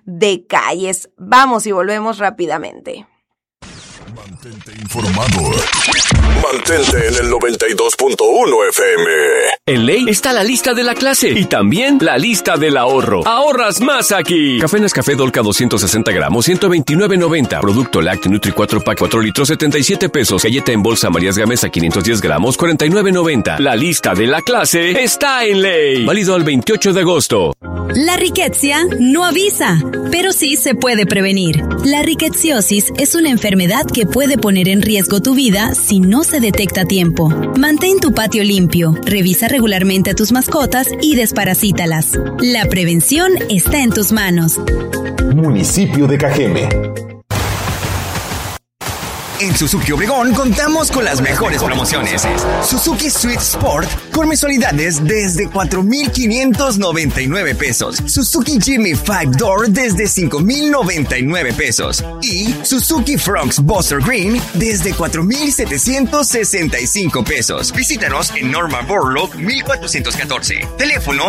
de calles. Vamos y volvemos rápidamente. Mantente informado. Mantente en el 92.1 FM. En Ley está la lista de la clase y también la lista del ahorro. Ahorras más aquí. Café Nescafé Dolca 260 gramos, 129.90. Producto Lácteo Nutri 4 Pack 4 litros, 77 pesos. Galleta en bolsa Marías Gamesa 510 gramos, 49.90. La lista de la clase está en Ley. Válido al 28 de agosto. La riquezia no avisa, pero sí se puede prevenir. La rickettsiosis es una enfermedad que puede poner en riesgo tu vida si no se detecta a tiempo. Mantén tu patio limpio, revisa regularmente a tus mascotas y desparasítalas. La prevención está en tus manos. Municipio de Cajeme. En Suzuki Obregón contamos con las mejores promociones. Suzuki Swift Sport con mensualidades desde 4,599 pesos. Suzuki Jimny 5-Door desde 5,099 pesos. Y Suzuki Fronx Buster Green desde 4,765 pesos. Visítanos en Norma Borlaug 1414. Teléfono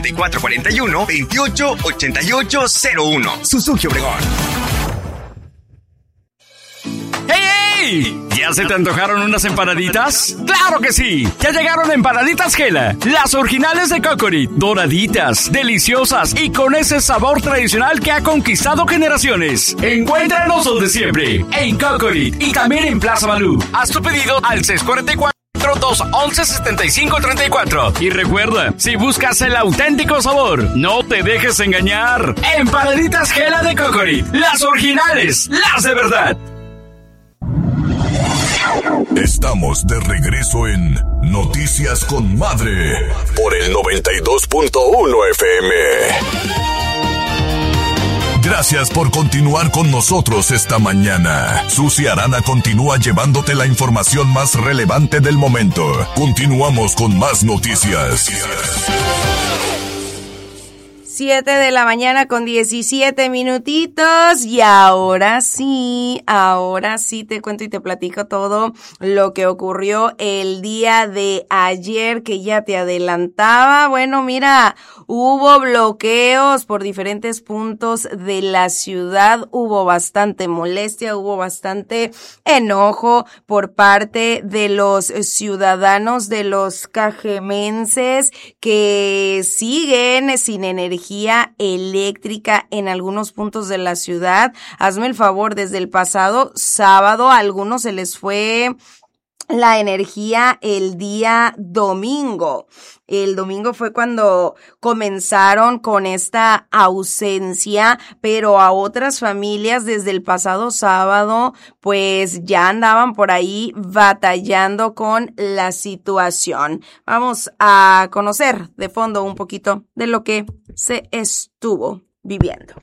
6441-288801. Suzuki Obregón. ¡Hey! ¿Ya se te antojaron unas empanaditas? ¡Claro que sí! Ya llegaron Empanaditas Gela, las originales de Cocorit, doraditas, deliciosas y con ese sabor tradicional que ha conquistado generaciones. Encuéntranos donde siempre, en Cocorit y también en Plaza Malú. Haz tu pedido al 644-211-7534. Y recuerda, si buscas el auténtico sabor, no te dejes engañar. Empanaditas Gela de Cocorit, las originales, las de verdad. Estamos de regreso en Noticias con Madre por el 92.1 FM. Gracias por continuar con nosotros esta mañana. Susi Arana continúa llevándote la información más relevante del momento. Continuamos con más noticias. 7 de la mañana con 17 minutitos y ahora sí te cuento y te platico todo lo que ocurrió el día de ayer que ya te adelantaba. Bueno, mira, hubo bloqueos por diferentes puntos de la ciudad, hubo bastante molestia, hubo bastante enojo por parte de los ciudadanos, de los cajemenses que siguen sin energía eléctrica en algunos puntos de la ciudad. Hazme el favor, desde el pasado sábado a algunos se les fue la energía el día domingo. El domingo fue cuando comenzaron con esta ausencia, pero a otras familias desde el pasado sábado pues ya andaban por ahí batallando con la situación. Vamos a conocer de fondo un poquito de lo que se estuvo viviendo.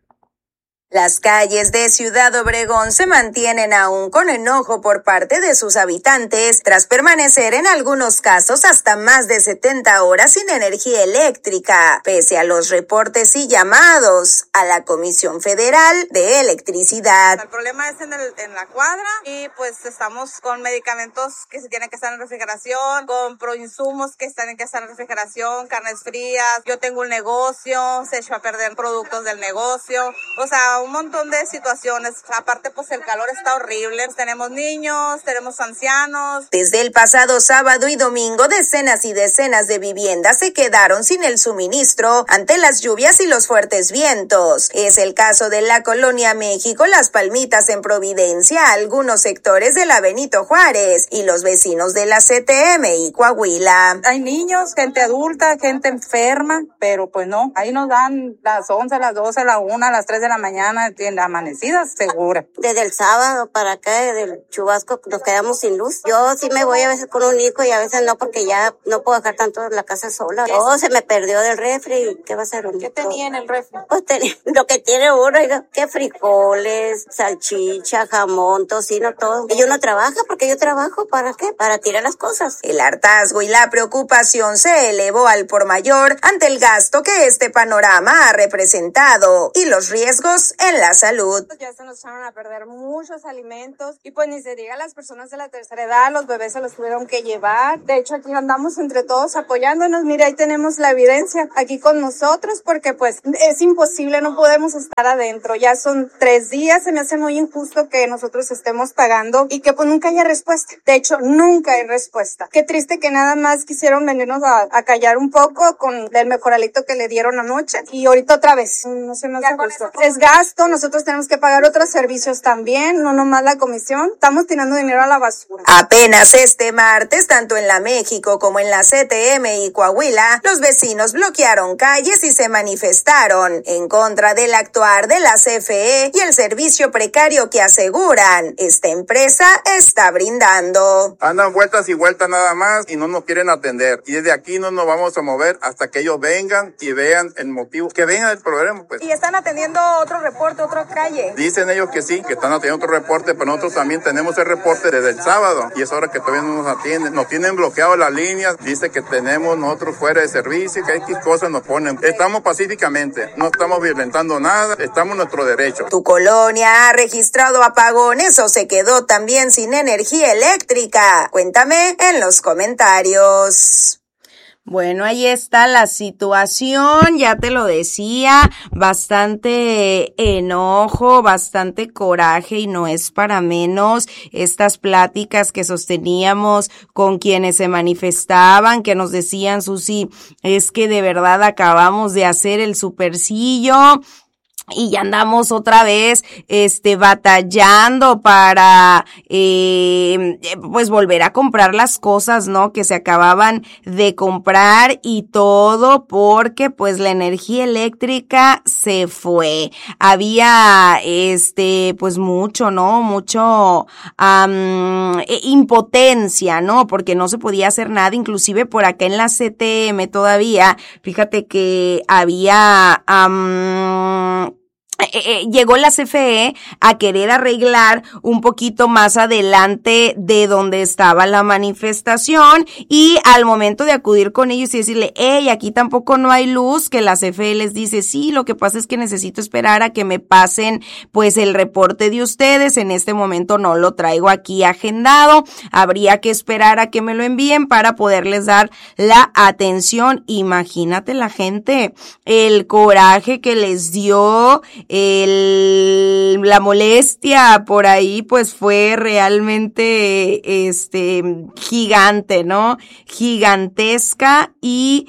Las calles de Ciudad Obregón se mantienen aún con enojo por parte de sus habitantes tras permanecer en algunos casos hasta más de 70 horas sin energía eléctrica, pese a los reportes y llamados a la Comisión Federal de Electricidad. El problema es en la cuadra y pues estamos con medicamentos que se tienen que estar en refrigeración, con proinsumos que tienen que estar en refrigeración, carnes frías. Yo tengo un negocio, se echó a perder productos del negocio, o sea, un montón de situaciones. Aparte, pues el calor está horrible. Tenemos niños, tenemos ancianos. Desde el pasado sábado y domingo, decenas y decenas de viviendas se quedaron sin el suministro ante las lluvias y los fuertes vientos. Es el caso de la Colonia México, Las Palmitas en Providencia, algunos sectores de la Benito Juárez y los vecinos de la CTM y Coahuila. Hay niños, gente adulta, gente enferma, pero pues no. Ahí nos dan las 11, las 12, las 1, las 3 de la mañana. En amanecidas, segura. Desde el sábado para acá, desde el chubasco, nos quedamos sin luz. Yo sí me voy a veces con un hijo y a veces no, porque ya no puedo dejar tanto en la casa sola. Todo se me perdió del refri. ¿Qué va a ser? ¿Qué tenía en el refri? Pues lo que tiene uno, que frijoles, salchicha, jamón, tocino, todo. Y uno trabaja, porque yo trabajo, ¿para qué? Para tirar las cosas. El hartazgo y la preocupación se elevó al por mayor ante el gasto que este panorama ha representado y los riesgos en la salud. Ya se nos echaron a perder muchos alimentos y pues ni se diga las personas de la tercera edad, los bebés se los tuvieron que llevar. De hecho, aquí andamos entre todos apoyándonos. Mira, ahí tenemos la evidencia aquí con nosotros porque pues es imposible, no podemos estar adentro. Ya son 3 días, se me hace muy injusto que nosotros estemos pagando y que pues nunca haya respuesta. De hecho, nunca hay respuesta. Qué triste que nada más quisieron venirnos a callar un poco con el mejoralito que le dieron anoche y ahorita otra vez. No se me hace justo. Es gasto, nosotros tenemos que pagar otros servicios también, no nomás la comisión. Estamos tirando dinero a la basura. Apenas este martes, tanto en la México como en la CTM y Coahuila, los vecinos bloquearon calles y se manifestaron en contra del actuar de la CFE y el servicio precario que aseguran esta empresa está brindando. Andan vueltas y vueltas nada más y no nos quieren atender. Y desde aquí no nos vamos a mover hasta que ellos vengan y vean el motivo, que vean el problema, pues. ¿Y están atendiendo otro reporte, otra calle? Dicen ellos que sí, que están atendiendo otro reporte, pero nosotros también tenemos el reporte desde el sábado y es hora que todavía no nos atienden. Nos tienen bloqueado las líneas, dice que tenemos nosotros fuera de servicio, que X cosas nos ponen. Estamos pacíficamente, no estamos violentando nada, estamos en nuestro derecho. ¿Tu colonia ha registrado apagones o se quedó también sin energía eléctrica? Cuéntame en los comentarios. Bueno, ahí está la situación, ya te lo decía, bastante enojo, bastante coraje y no es para menos estas pláticas que sosteníamos con quienes se manifestaban, que nos decían, Susi, es que de verdad acabamos de hacer el supercillo y ya andamos otra vez, batallando para, pues volver a comprar las cosas, ¿no? Que se acababan de comprar y todo porque, pues, la energía eléctrica se fue. Había, pues mucho, ¿no? Mucho, impotencia, ¿no? Porque no se podía hacer nada, inclusive por acá en la CTM todavía, fíjate que había, llegó la CFE a querer arreglar un poquito más adelante de donde estaba la manifestación y al momento de acudir con ellos y decirle, hey, aquí tampoco no hay luz, que la CFE les dice, sí, lo que pasa es que necesito esperar a que me pasen pues el reporte de ustedes, en este momento no lo traigo aquí agendado, habría que esperar a que me lo envíen para poderles dar la atención. Imagínate la gente, el coraje que les dio, la molestia por ahí pues fue realmente gigante, ¿no? Gigantesca y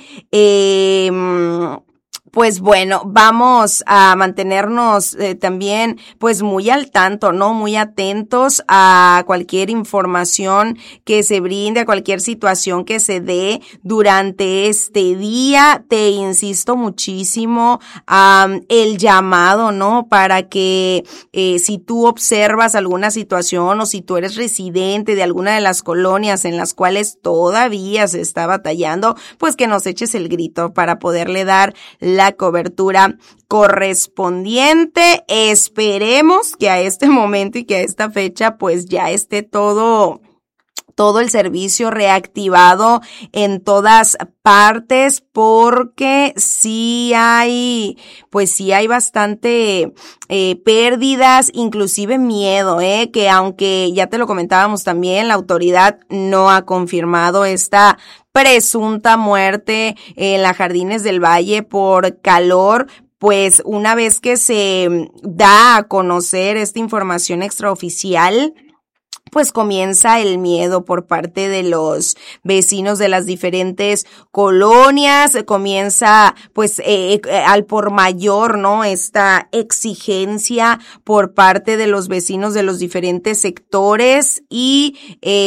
pues bueno, vamos a mantenernos también pues muy al tanto, ¿no? Muy atentos a cualquier información que se brinde, a cualquier situación que se dé durante este día. Te insisto muchísimo el llamado, ¿no? Para que si tú observas alguna situación o si tú eres residente de alguna de las colonias en las cuales todavía se está batallando, pues que nos eches el grito para poderle dar la cobertura correspondiente. Esperemos que a este momento y que a esta fecha pues ya esté todo el servicio reactivado en todas partes, porque sí hay bastante pérdidas, inclusive miedo, que aunque ya te lo comentábamos también, la autoridad no ha confirmado esta presunta muerte en la Jardines del Valle por calor, pues una vez que se da a conocer esta información extraoficial, pues comienza el miedo por parte de los vecinos de las diferentes colonias, comienza pues al por mayor, ¿no? Esta exigencia por parte de los vecinos de los diferentes sectores y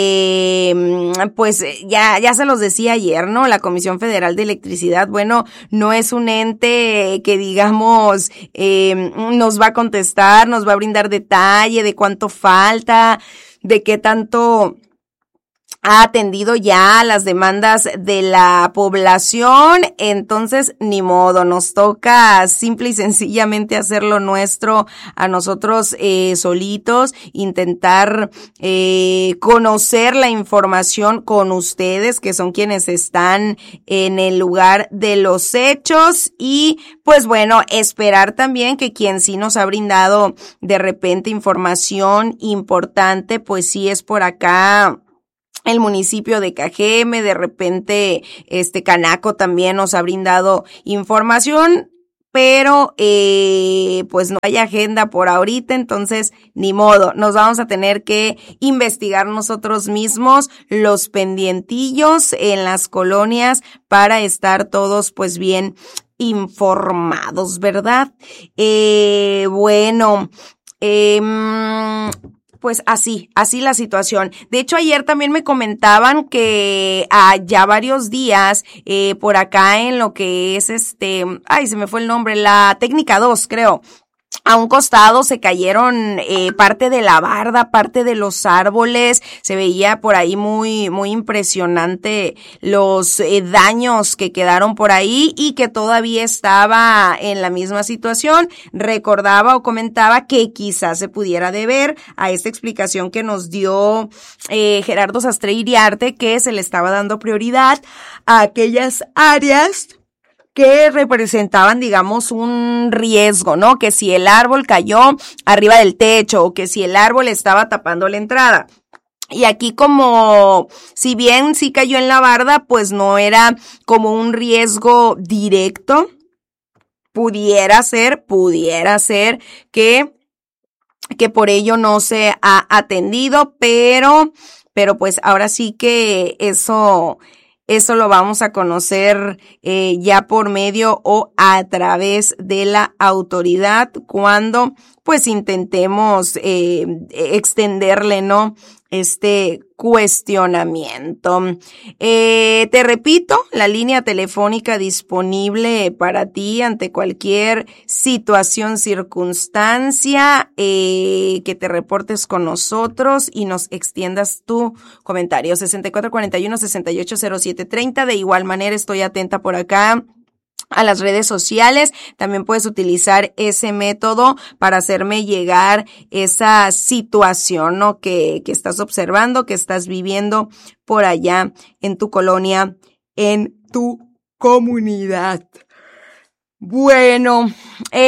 pues ya se los decía ayer, ¿no? La Comisión Federal de Electricidad, bueno, no es un ente que digamos nos va a contestar, nos va a brindar detalle de cuánto falta, de qué tanto ha atendido ya las demandas de la población, entonces ni modo, nos toca simple y sencillamente hacer lo nuestro a nosotros solitos, intentar conocer la información con ustedes, que son quienes están en el lugar de los hechos, y pues bueno, esperar también que quien sí nos ha brindado de repente información importante, pues sí es por acá el municipio de Cajeme. De repente Canaco también nos ha brindado información, pero pues no hay agenda por ahorita, entonces ni modo, nos vamos a tener que investigar nosotros mismos los pendientillos en las colonias para estar todos pues bien informados, ¿verdad? Pues así la situación. De hecho, ayer también me comentaban que ya varios días, por acá en lo que es se me fue el nombre, la técnica 2, creo. A un costado se cayeron parte de la barda, parte de los árboles, se veía por ahí muy impresionante los daños que quedaron por ahí y que todavía estaba en la misma situación. Recordaba o comentaba que quizás se pudiera deber a esta explicación que nos dio Gerardo Sastre Iriarte, que se le estaba dando prioridad a aquellas áreas que representaban, digamos, un riesgo, ¿no? Que si el árbol cayó arriba del techo o que si el árbol estaba tapando la entrada. Y aquí como, si bien sí cayó en la barda, pues no era como un riesgo directo. Pudiera ser que por ello no se ha atendido, pero pues ahora sí que eso lo vamos a conocer ya por medio o a través de la autoridad cuando pues intentemos extenderle, ¿no?, este cuestionamiento. Te repito, la línea telefónica disponible para ti ante cualquier situación, circunstancia, que te reportes con nosotros y nos extiendas tu comentario. 6441-680730. De igual manera estoy atenta por acá a las redes sociales. También puedes utilizar ese método para hacerme llegar esa situación, ¿no?, que estás observando, que estás viviendo por allá en tu colonia, en tu comunidad. Bueno,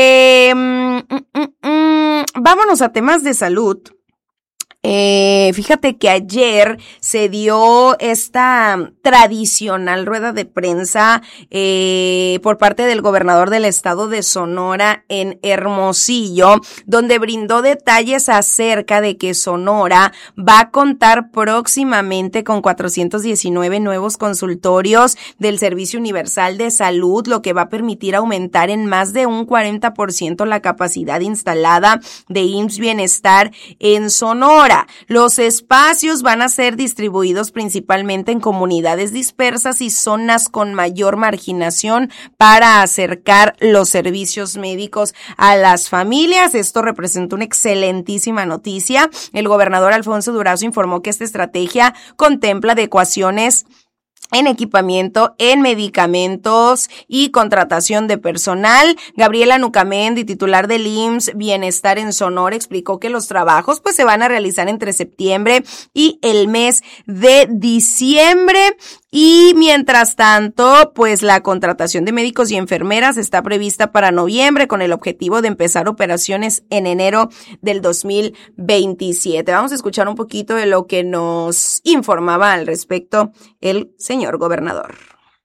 vámonos a temas de salud. Fíjate que ayer se dio esta tradicional rueda de prensa por parte del gobernador del estado de Sonora en Hermosillo, donde brindó detalles acerca de que Sonora va a contar próximamente con 419 nuevos consultorios del Servicio Universal de Salud, lo que va a permitir aumentar en más de un 40% la capacidad instalada de IMSS Bienestar en Sonora. Los espacios van a ser distribuidos principalmente en comunidades dispersas y zonas con mayor marginación para acercar los servicios médicos a las familias. Esto representa una excelentísima noticia. El gobernador Alfonso Durazo informó que esta estrategia contempla adecuaciones en equipamiento, en medicamentos y contratación de personal. Gabriela Nucamendi, titular del IMSS Bienestar en Sonora, explicó que los trabajos pues se van a realizar entre septiembre y el mes de diciembre. Y mientras tanto, pues la contratación de médicos y enfermeras está prevista para noviembre con el objetivo de empezar operaciones en enero del 2027. Vamos a escuchar un poquito de lo que nos informaba al respecto el señor gobernador.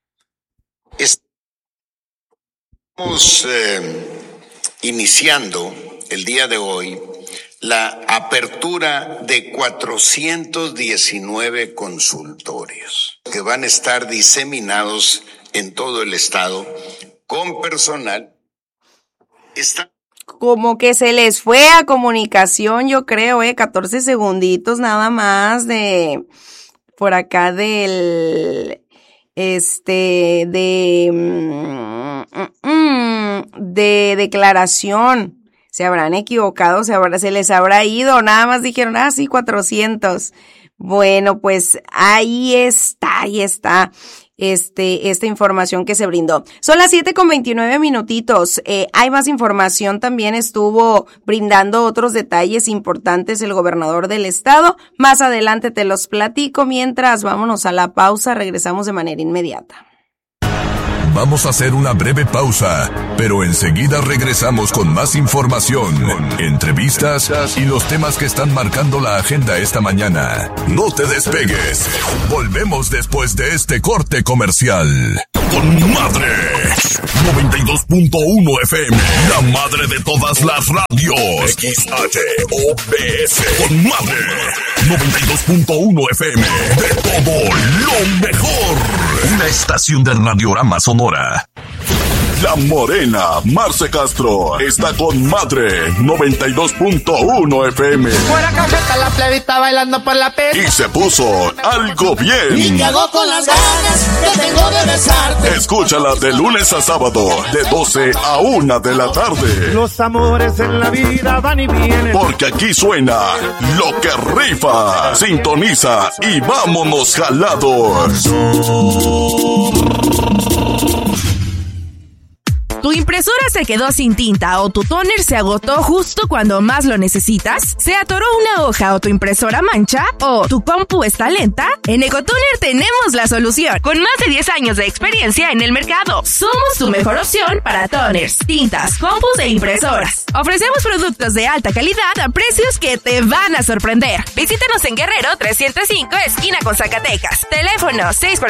Estamos iniciando el día de hoy la apertura de 419 consultorios que van a estar diseminados en todo el estado con personal. Como que se les fue a comunicación, yo creo, 14 segunditos nada más de por acá de declaración. Se habrán equivocado, se les habrá ido, nada más dijeron, sí, 400. Bueno, pues ahí está esta información que se brindó. Son las 7:29. Hay más información, también estuvo brindando otros detalles importantes el gobernador del estado. Más adelante te los platico. Mientras, vámonos a la pausa, regresamos de manera inmediata. Vamos a hacer una breve pausa, pero enseguida regresamos con más información, entrevistas y los temas que están marcando la agenda esta mañana. No te despegues. Volvemos después de este corte comercial. Con Madre 92.1 FM, la madre de todas las radios. XHOPS. Con Madre 92.1 FM, de todo lo mejor. Una estación de Radiorama Sonora. La Morena, Marce Castro, está con Madre 92.1 FM. Fuera cajeta la plebita bailando por la pista. Y se puso algo bien. Y te hago con las ganas que tengo de besarte. Escúchala de lunes a sábado, de 12 a 1 de la tarde. Los amores en la vida van y vienen. Porque aquí suena lo que rifa. Sintoniza y vámonos jalados. ¿Tu impresora se quedó sin tinta o tu tóner se agotó justo cuando más lo necesitas? ¿Se atoró una hoja o tu impresora mancha? ¿O tu compu está lenta? En Ecotoner tenemos la solución. Con más de 10 años de experiencia en el mercado, somos tu mejor opción para toners, tintas, compus e impresoras. Ofrecemos productos de alta calidad a precios que te van a sorprender. Visítanos en Guerrero 305, esquina con Zacatecas. Teléfono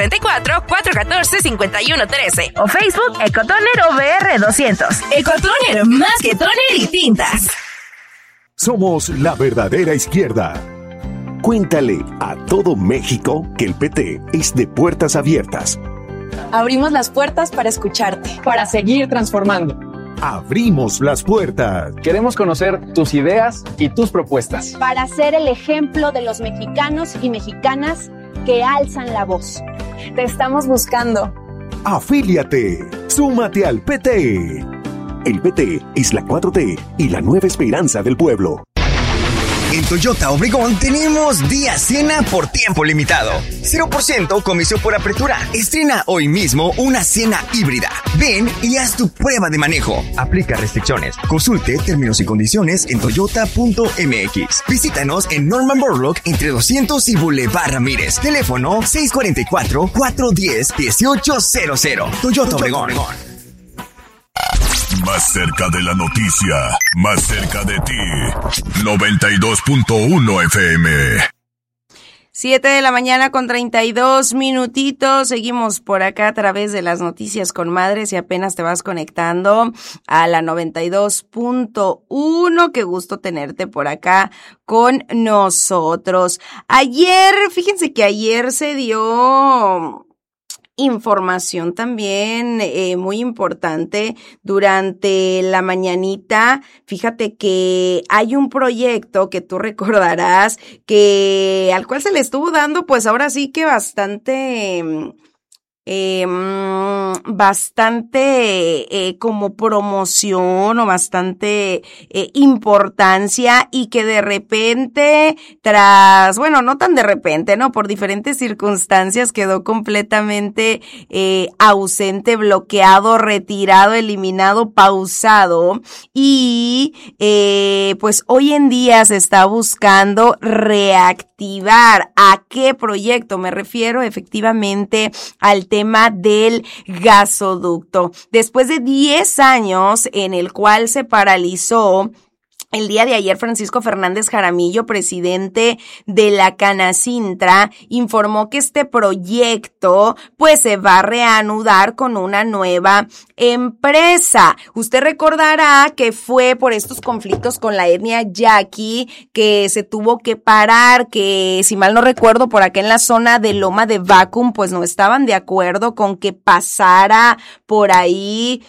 644-414-5113 o Facebook Ecotoner OVR 200. Ecotoner, más que toner y tintas. Somos la verdadera izquierda. Cuéntale a todo México que el PT es de puertas abiertas. Abrimos las puertas para escucharte, para seguir transformando. Abrimos las puertas. Queremos conocer tus ideas y tus propuestas. Para ser el ejemplo de los mexicanos y mexicanas que alzan la voz. Te estamos buscando. Afíliate. Súmate al PT. El PT es la 4T y la nueva esperanza del pueblo. En Toyota Obregón tenemos día Siena por tiempo limitado. 0% comisión por apertura. Estrena hoy mismo una Siena híbrida. Ven y haz tu prueba de manejo. Aplica restricciones. Consulte términos y condiciones en toyota.mx. Visítanos en Norman Borlaug entre 200 y Boulevard Ramírez. Teléfono 644-410-1800. Toyota Obregón. Más cerca de la noticia, más cerca de ti. 92.1 FM. 7:32 a.m. Seguimos por acá a través de las noticias con Madre. Si apenas te vas conectando a la 92.1, qué gusto tenerte por acá con nosotros. Fíjense que ayer se dio información también muy importante durante la mañanita. Fíjate que hay un proyecto que tú recordarás al cual se le estuvo dando pues ahora sí que bastante como promoción o bastante importancia, y que de repente no tan de repente, ¿no? Por diferentes circunstancias quedó completamente ausente, bloqueado, retirado, eliminado, pausado, y pues hoy en día se está buscando reactivar. ¿A qué proyecto? Me refiero efectivamente al tema del gasoducto. Después de 10 años en el cual se paralizó, el día de ayer Francisco Fernández Jaramillo, presidente de la Canacintra, informó que este proyecto pues se va a reanudar con una nueva empresa. Usted recordará que fue por estos conflictos con la etnia yaqui que se tuvo que parar, que si mal no recuerdo por acá en la zona de Loma de Vacum pues no estaban de acuerdo con que pasara por ahí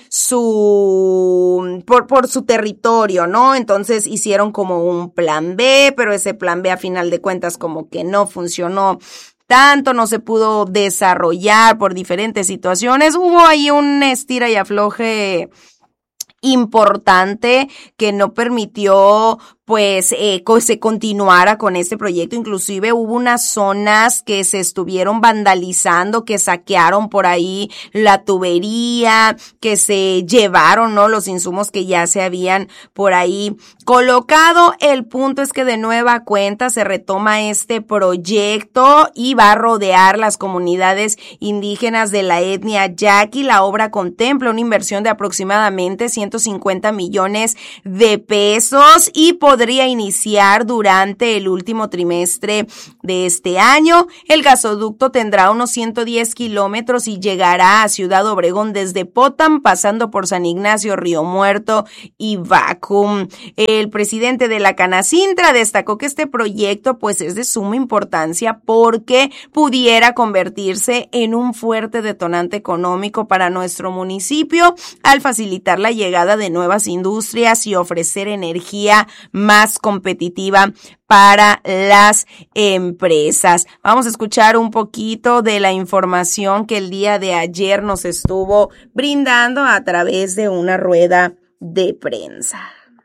por su territorio, ¿no? Entonces hicieron como un plan B, pero ese plan B a final de cuentas como que no funcionó tanto, no se pudo desarrollar por diferentes situaciones. Hubo ahí un estira y afloje importante que no permitió pues se continuara con este proyecto. Inclusive hubo unas zonas que se estuvieron vandalizando, que saquearon por ahí la tubería, que se llevaron, ¿no?, los insumos que ya se habían por ahí colocado. El punto es que de nueva cuenta se retoma este proyecto y va a rodear las comunidades indígenas de la etnia yaqui. La obra contempla una inversión de aproximadamente 150 millones de pesos y podría iniciar durante el último trimestre de este año. El gasoducto tendrá unos 110 kilómetros y llegará a Ciudad Obregón desde Potam, pasando por San Ignacio, Río Muerto y Vacum. El presidente de la Canacintra destacó que este proyecto pues es de suma importancia porque pudiera convertirse en un fuerte detonante económico para nuestro municipio al facilitar la llegada de nuevas industrias y ofrecer energía más competitiva para las empresas. Vamos a escuchar un poquito de la información que el día de ayer nos estuvo brindando a través de una rueda de prensa.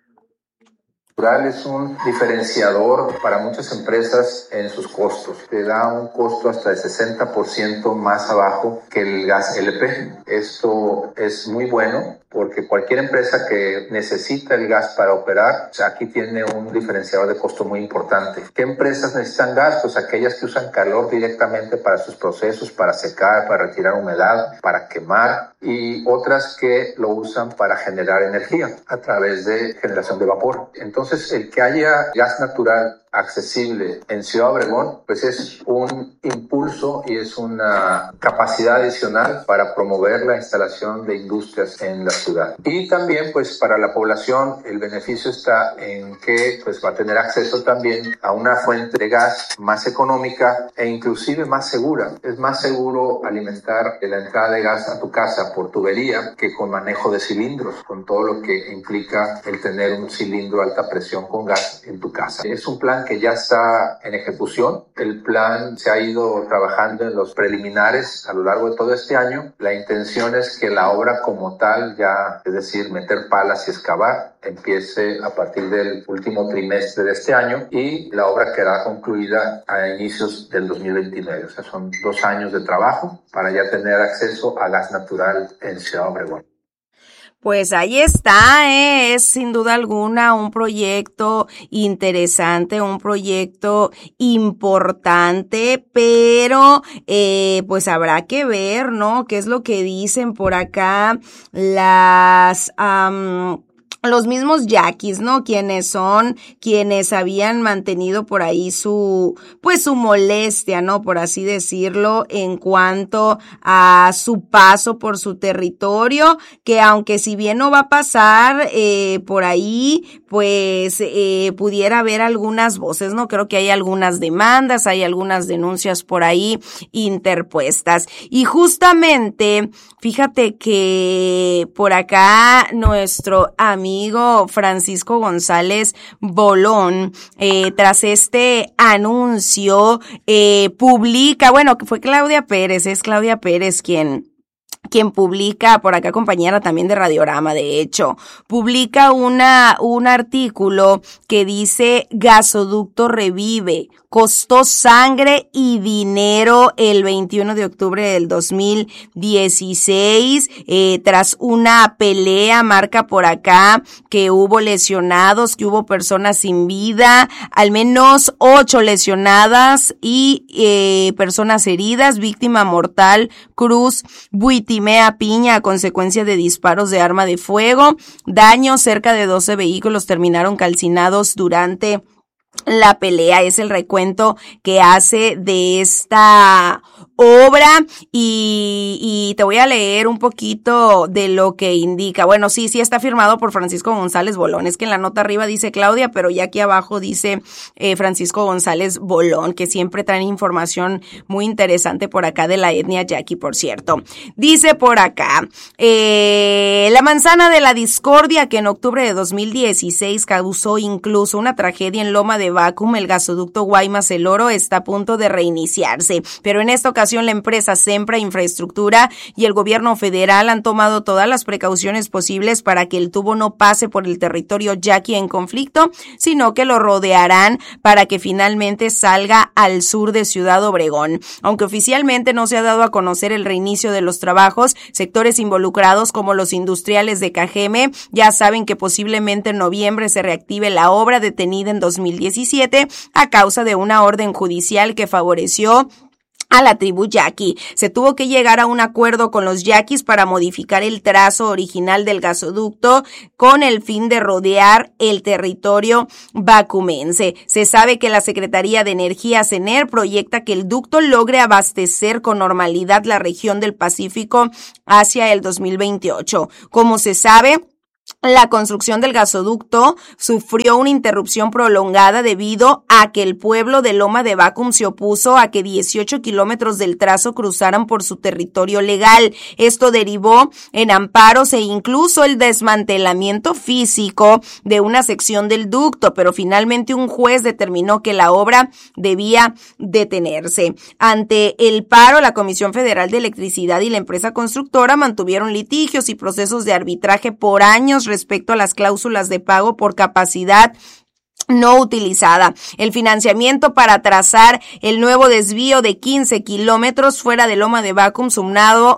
Es un diferenciador para muchas empresas en sus costos. Te da un costo hasta de 60% más abajo que el gas LP. Esto es muy bueno porque cualquier empresa que necesita el gas para operar, o sea, aquí tiene un diferenciador de costo muy importante. ¿Qué empresas necesitan gas? Pues aquellas que usan calor directamente para sus procesos, para secar, para retirar humedad, para quemar, y otras que lo usan para generar energía a través de generación de vapor. Entonces, el que haya gas natural accesible en Ciudad Obregón, pues es un impulso y es una capacidad adicional para promover la instalación de industrias en la ciudad. Y también, pues para la población, el beneficio está en que pues va a tener acceso también a una fuente de gas más económica e inclusive más segura. Es más seguro alimentar la entrada de gas a tu casa por tubería que con manejo de cilindros, con todo lo que implica el tener un cilindro de alta presión con gas en tu casa. Es un plan que ya está en ejecución. El plan se ha ido trabajando en los preliminares a lo largo de todo este año. La intención es que la obra como tal ya, es decir, meter palas y excavar, empiece a partir del último trimestre de este año y la obra quedará concluida a inicios del 2029. O sea, son 2 años de trabajo para ya tener acceso a gas natural en Ciudad Obregón. Pues ahí está, es sin duda alguna un proyecto interesante, un proyecto importante, pero pues habrá que ver, ¿no? ¿Qué es lo que dicen por acá los mismos yaquis, ¿no? Quienes habían mantenido por ahí su molestia, ¿no? Por así decirlo, en cuanto a su paso por su territorio, que aunque si bien no va a pasar por ahí, pues pudiera haber algunas voces, ¿no? Creo que hay algunas demandas, hay algunas denuncias por ahí interpuestas. Y justamente, fíjate que por acá nuestro amigo Francisco González Bolón, tras este anuncio, publica, bueno, que fue Claudia Pérez, es Claudia Pérez quien publica, por acá compañera también de Radiorama, de hecho, publica un artículo que dice Gasoducto revive, costó sangre y dinero el 21 de octubre del 2016, tras una pelea, marca por acá que hubo lesionados, que hubo personas sin vida, al menos 8 lesionadas y personas heridas, víctima mortal, Cruz Buitimea Piña a consecuencia de disparos de arma de fuego, daños, cerca de 12 vehículos terminaron calcinados durante la pelea. Es el recuento que hace de esta obra y te voy a leer un poquito de lo que indica. Bueno, sí está firmado por Francisco González Bolón. Es que en la nota arriba dice Claudia, pero ya aquí abajo dice Francisco González Bolón, que siempre traen información muy interesante por acá de la etnia yaqui, por cierto. Dice por acá, la manzana de la discordia que en octubre de 2016 causó incluso una tragedia en Loma de Vacum, el gasoducto Guaymas-El Oro, está a punto de reiniciarse, pero en esta ocasión ocasión, la empresa Sempra Infraestructura y el gobierno federal han tomado todas las precauciones posibles para que el tubo no pase por el territorio yaqui en conflicto, sino que lo rodearán para que finalmente salga al sur de Ciudad Obregón. Aunque oficialmente no se ha dado a conocer el reinicio de los trabajos, sectores involucrados como los industriales de Cajeme ya saben que posiblemente en noviembre se reactive la obra detenida en 2017 a causa de una orden judicial que favoreció a la tribu yaqui. Se tuvo que llegar a un acuerdo con los yaquis para modificar el trazo original del gasoducto con el fin de rodear el territorio bacumense. Se sabe que la Secretaría de Energía, CENER, proyecta que el ducto logre abastecer con normalidad la región del Pacífico hacia el 2028. Como se sabe, la construcción del gasoducto sufrió una interrupción prolongada debido a que el pueblo de Loma de Vacum se opuso a que 18 kilómetros del trazo cruzaran por su territorio legal. Esto derivó en amparos e incluso el desmantelamiento físico de una sección del ducto, pero finalmente un juez determinó que la obra debía detenerse. Ante el paro, la Comisión Federal de Electricidad y la empresa constructora mantuvieron litigios y procesos de arbitraje por años respecto a las cláusulas de pago por capacidad no utilizada. El financiamiento para trazar el nuevo desvío de 15 kilómetros fuera de Loma de Vacum, sumado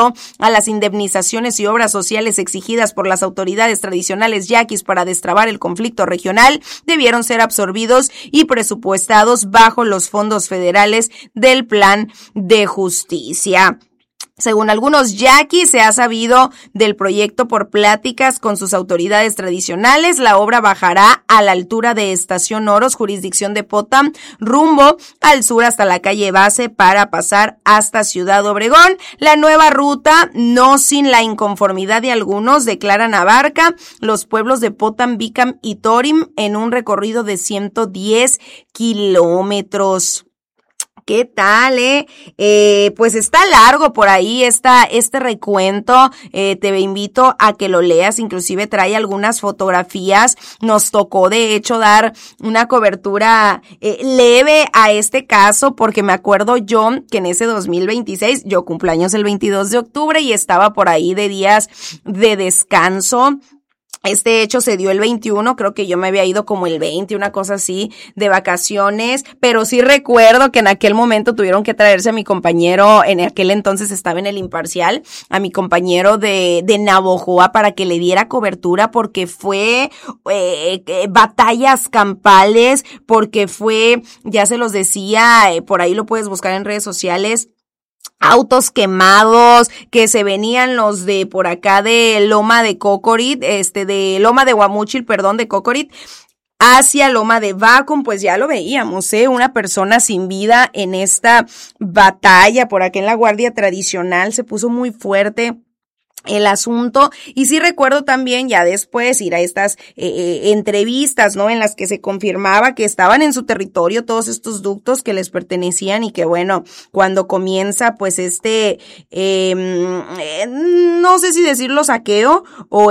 a las indemnizaciones y obras sociales exigidas por las autoridades tradicionales yaquis para destrabar el conflicto regional, debieron ser absorbidos y presupuestados bajo los fondos federales del Plan de Justicia. Según algunos yaquis, se ha sabido del proyecto por pláticas con sus autoridades tradicionales. La obra bajará a la altura de Estación Oros, jurisdicción de Potam, rumbo al sur hasta la calle Base para pasar hasta Ciudad Obregón. La nueva ruta, no sin la inconformidad de algunos, declaran abarca los pueblos de Potam, Bicam y Torim en un recorrido de 110 kilómetros. ¿Qué tal, pues está largo por ahí este recuento, te invito a que lo leas, inclusive trae algunas fotografías. Nos tocó de hecho dar una cobertura leve a este caso, porque me acuerdo yo que en ese 2026, yo cumpleaños el 22 de octubre y estaba por ahí de días de descanso. Este hecho se dio el 21, creo que yo me había ido como el 20, una cosa así, de vacaciones, pero sí recuerdo que en aquel momento tuvieron que traerse a mi compañero, en aquel entonces estaba en el Imparcial, a mi compañero de Navojoa para que le diera cobertura, porque fue batallas campales, porque fue, ya se los decía, por ahí lo puedes buscar en redes sociales, autos quemados, que se venían los de por acá de Loma de Cocorit, de Loma de Guamúchil, de Cocorit, hacia Loma de Vacum, pues ya lo veíamos, una persona sin vida en esta batalla. Por acá en la Guardia Tradicional se puso muy fuerte el asunto, y sí recuerdo también ya después ir a estas entrevistas, ¿no?, en las que se confirmaba que estaban en su territorio todos estos ductos que les pertenecían, y que bueno, cuando comienza pues no sé si decirlo saqueo o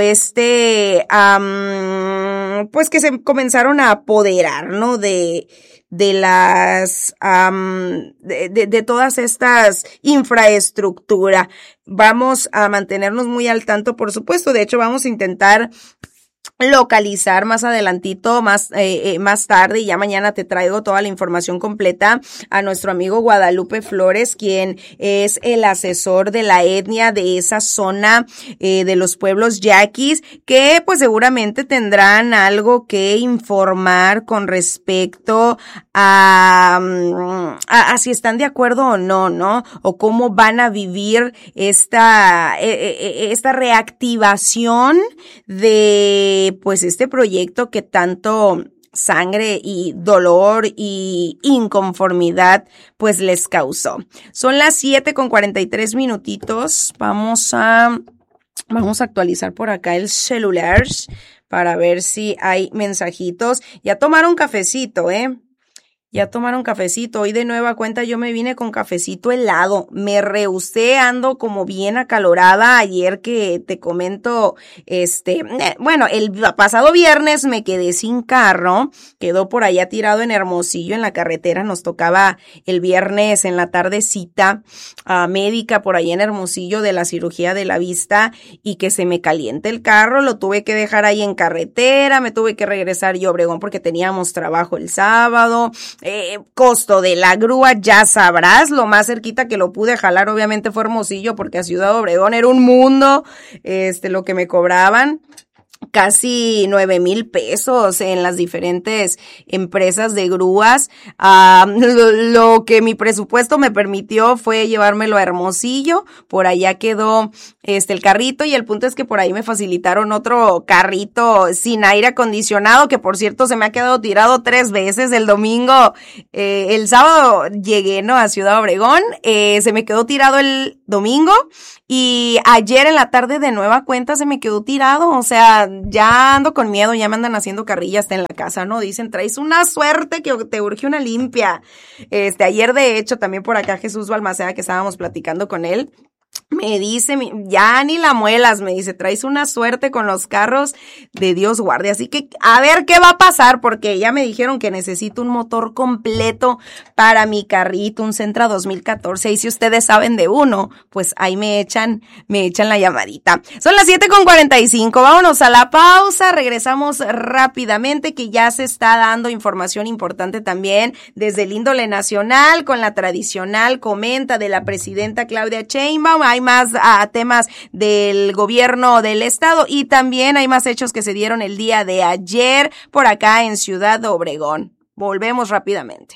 pues que se comenzaron a apoderar, ¿no?, de las de todas estas infraestructura. Vamos a mantenernos muy al tanto, por supuesto. De hecho, vamos a intentar localizar más adelantito, más tarde, y ya mañana te traigo toda la información completa, a nuestro amigo Guadalupe Flores, quien es el asesor de la etnia de esa zona de los pueblos yaquis, que pues seguramente tendrán algo que informar con respecto a si están de acuerdo o no, ¿no? O cómo van a vivir esta reactivación de pues este proyecto que tanto sangre y dolor y inconformidad pues les causó. Son las 7:43 minutitos. Vamos a actualizar por acá el celular para ver si hay mensajitos. Ya tomaron cafecito, Ya tomaron cafecito. Hoy de nueva cuenta yo me vine con cafecito helado. Me rehusé, ando como bien acalorada. Ayer que te comento, bueno, el pasado viernes me quedé sin carro. Quedó por allá tirado en Hermosillo, en la carretera. Nos tocaba el viernes en la tardecita médica por allá en Hermosillo de la cirugía de la vista y que se me caliente el carro. Lo tuve que dejar ahí en carretera. Me tuve que regresar yo a Obregón porque teníamos trabajo el sábado. Costo de la grúa, ya sabrás, lo más cerquita que lo pude jalar obviamente fue Hermosillo porque a Ciudad Obregón era un mundo, lo que me cobraban. Casi 9,000 pesos en las diferentes empresas de grúas. Lo que mi presupuesto me permitió fue llevármelo a Hermosillo. Por allá quedó el carrito y el punto es que por ahí me facilitaron otro carrito sin aire acondicionado que por cierto se me ha quedado tirado 3 veces. El domingo, el sábado llegué, ¿no? A Ciudad Obregón, se me quedó tirado el domingo y ayer en la tarde de nueva cuenta se me quedó tirado, o sea, ya ando con miedo, ya me andan haciendo carrilla hasta en la casa, ¿no? Dicen, traes una suerte que te urge una limpia. Ayer de hecho también por acá Jesús Balmaceda, que estábamos platicando con él, me dice, ya ni la muelas, me dice, traes una suerte con los carros de Dios guarde, así que a ver qué va a pasar, porque ya me dijeron que necesito un motor completo para mi carrito, un Sentra 2014, y si ustedes saben de uno, pues ahí me echan la llamadita. Son las 7:45, vámonos a la pausa, regresamos rápidamente, que ya se está dando información importante también desde el índole nacional, con la tradicional comenta de la presidenta Claudia Sheinbaum. Hay más temas del gobierno del estado y también hay más hechos que se dieron el día de ayer por acá en Ciudad Obregón. Volvemos rápidamente.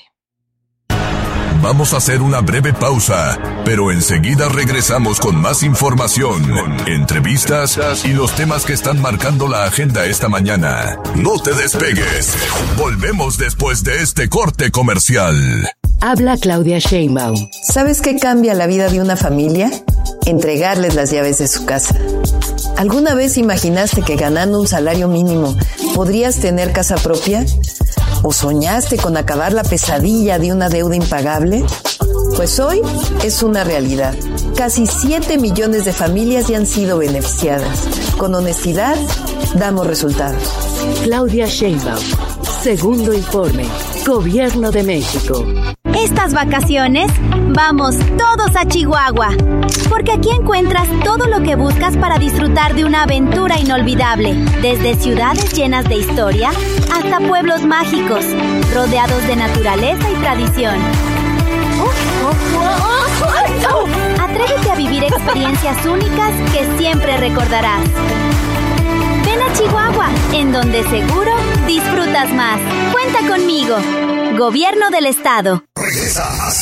Vamos a hacer una breve pausa, pero enseguida regresamos con más información, entrevistas y los temas que están marcando la agenda esta mañana. No te despegues. Volvemos después de este corte comercial. Habla Claudia Sheinbaum. ¿Sabes qué cambia la vida de una familia? Entregarles las llaves de su casa. ¿Alguna vez imaginaste que ganando un salario mínimo podrías tener casa propia? ¿O soñaste con acabar la pesadilla de una deuda impagable? Pues hoy es una realidad. Casi 7 millones de familias ya han sido beneficiadas. Con honestidad, damos resultados. Claudia Sheinbaum. Segundo informe. Gobierno de México. Estas vacaciones, vamos todos a Chihuahua, porque aquí encuentras todo lo que buscas para disfrutar de una aventura inolvidable, desde ciudades llenas de historia hasta pueblos mágicos, rodeados de naturaleza y tradición. Atrévete a vivir experiencias únicas que siempre recordarás. Ven a Chihuahua, en donde seguro disfrutas más. Cuenta conmigo. Gobierno del Estado. Regresa a